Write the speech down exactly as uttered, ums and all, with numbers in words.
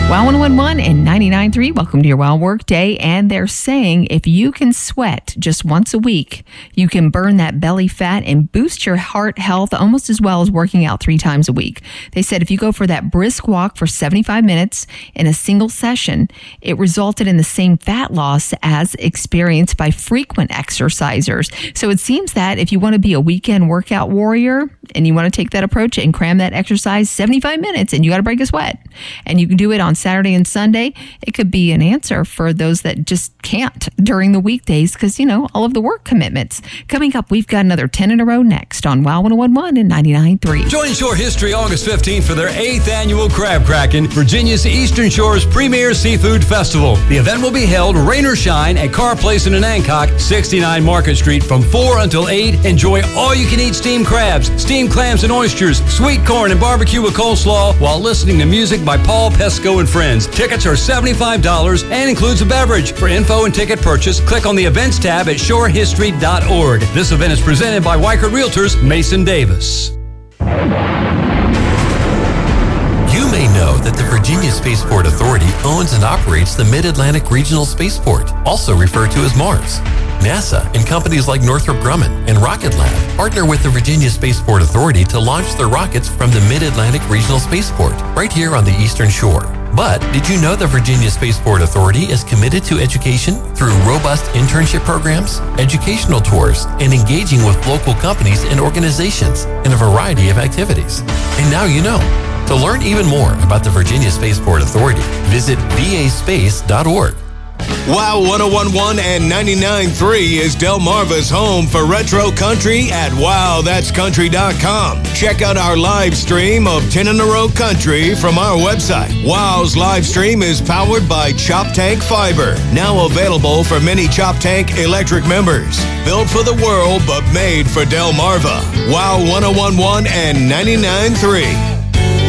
Wow one oh one and ninety-nine point three, welcome to your Wow Work Day. And they're saying if you can sweat just once a week, you can burn that belly fat and boost your heart health almost as well as working out three times a week. They said if you go for that brisk walk for seventy-five minutes in a single session, it resulted in the same fat loss as experienced by frequent exercisers. So it seems that if you want to be a weekend workout warrior and you want to take that approach and cram that exercise seventy-five minutes and you got to break a sweat and you can do it on Saturday and Sunday, it could be an answer for those that just can't during the weekdays because, you know, all of the work commitments. Coming up, we've got another ten in a row next on Wow one oh one and ninety-nine point three. Join Shore History August fifteenth for their eighth annual Crab Crackin', Virginia's Eastern Shore's premier seafood festival. The event will be held rain or shine at Carr Place in Anancock, sixty-nine Market Street from four until eight. Enjoy all-you-can-eat steamed crabs, steamed clams and oysters, sweet corn and barbecue with coleslaw while listening to music by Paul Pesco and Friends. Tickets are seventy-five dollars and includes a beverage. For info and ticket purchase, click on the events tab at shore history dot org. This event is presented by Weichert Realtors, Mason Davis. You may know that the Virginia Spaceport Authority owns and operates the Mid-Atlantic Regional Spaceport, also referred to as MARS. NASA and companies like Northrop Grumman and Rocket Lab partner with the Virginia Spaceport Authority to launch their rockets from the Mid-Atlantic Regional Spaceport, right here on the Eastern Shore. But did you know the Virginia Spaceport Authority is committed to education through robust internship programs, educational tours, and engaging with local companies and organizations in a variety of activities? And now you know. To learn even more about the Virginia Spaceport Authority, visit v a space dot org. Wow one oh one point one and ninety-nine point three is Delmarva's home for retro country at wow that's country dot com. Check out our live stream of ten in a row country from our website. Wow's live stream is powered by Chop Tank Fiber, now available for many Chop Tank electric members. Built for the world, but made for Delmarva. Wow one oh one point one and ninety-nine point three.